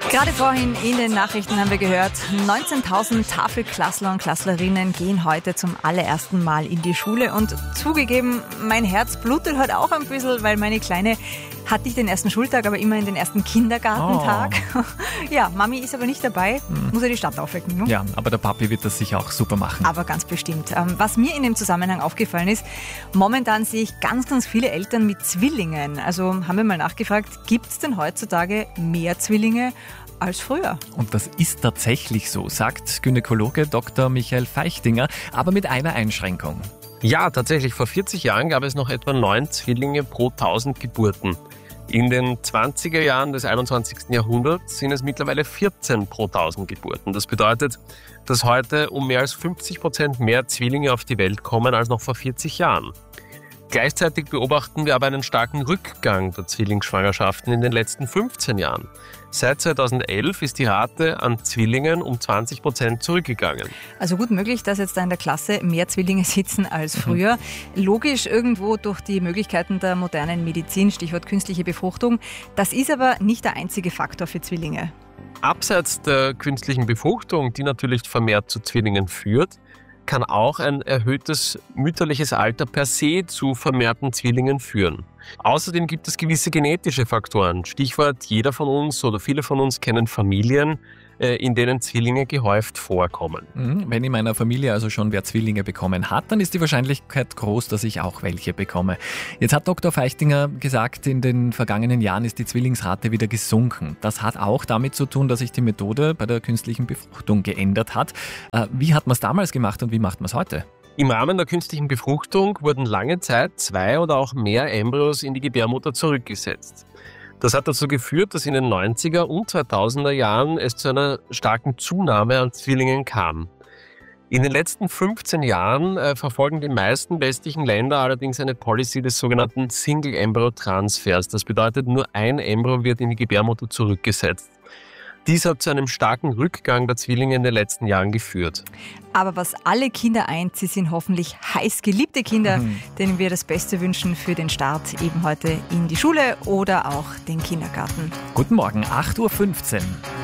Gerade vorhin in den Nachrichten haben wir gehört, 19.000 Tafelklassler und Klasslerinnen gehen heute zum allerersten Mal in die Schule. Und zugegeben, mein Herz blutet heute auch ein bisschen, weil meine Kleine hat nicht den ersten Schultag, aber immerhin den ersten Kindergartentag. Oh. Ja, Mami ist aber nicht dabei, muss ja die Stadt aufwecken. Ne? Ja, aber der Papi wird das sicher auch super machen. Aber ganz bestimmt. Was mir in dem Zusammenhang aufgefallen ist, momentan sehe ich ganz, ganz viele Eltern mit Zwillingen. Also haben wir mal nachgefragt, gibt es denn heutzutage mehr Zwillinge als früher? Und das ist tatsächlich so, sagt Gynäkologe Dr. Michael Feichtinger, aber mit einer Einschränkung. Ja, tatsächlich. Vor 40 Jahren gab es noch etwa 9 Zwillinge pro 1000 Geburten. In den 20er Jahren des 21. Jahrhunderts sind es mittlerweile 14 pro 1000 Geburten. Das bedeutet, dass heute um mehr als 50% mehr Zwillinge auf die Welt kommen als noch vor 40 Jahren. Gleichzeitig beobachten wir aber einen starken Rückgang der Zwillingsschwangerschaften in den letzten 15 Jahren. Seit 2011 ist die Rate an Zwillingen um 20% zurückgegangen. Also gut möglich, dass jetzt da in der Klasse mehr Zwillinge sitzen als früher. Logisch irgendwo durch die Möglichkeiten der modernen Medizin, Stichwort künstliche Befruchtung. Das ist aber nicht der einzige Faktor für Zwillinge. Abseits der künstlichen Befruchtung, die natürlich vermehrt zu Zwillingen führt, kann auch ein erhöhtes mütterliches Alter per se zu vermehrten Zwillingen führen. Außerdem gibt es gewisse genetische Faktoren. Stichwort, jeder von uns oder viele von uns kennen Familien, in denen Zwillinge gehäuft vorkommen. Wenn in meiner Familie also schon wer Zwillinge bekommen hat, dann ist die Wahrscheinlichkeit groß, dass ich auch welche bekomme. Jetzt hat Dr. Feichtinger gesagt, in den vergangenen Jahren ist die Zwillingsrate wieder gesunken. Das hat auch damit zu tun, dass sich die Methode bei der künstlichen Befruchtung geändert hat. Wie hat man es damals gemacht und wie macht man es heute? Im Rahmen der künstlichen Befruchtung wurden lange Zeit 2 oder auch mehr Embryos in die Gebärmutter zurückgesetzt. Das hat dazu geführt, dass in den 90er und 2000er Jahren es zu einer starken Zunahme an Zwillingen kam. In den letzten 15 Jahren verfolgen die meisten westlichen Länder allerdings eine Policy des sogenannten Single-Embryo-Transfers. Das bedeutet, nur ein Embryo wird in die Gebärmutter zurückgesetzt. Dies hat zu einem starken Rückgang der Zwillinge in den letzten Jahren geführt. Aber was alle Kinder eint, sie sind hoffentlich heiß geliebte Kinder, denen wir das Beste wünschen für den Start eben heute in die Schule oder auch den Kindergarten. Guten Morgen, 8.15 Uhr.